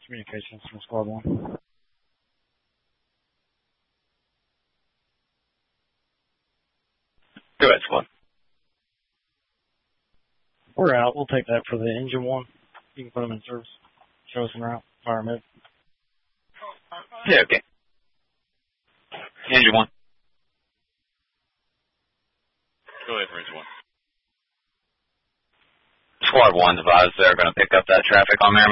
Communications from Squad 1. Go ahead, Squad. We're out. We'll take that for the engine 1. You can put them in service. Show us en route. Fire mid. Yeah, okay. Engine 1. Go ahead for engine 1. Squad 1's advised they're going to pick up that traffic on there.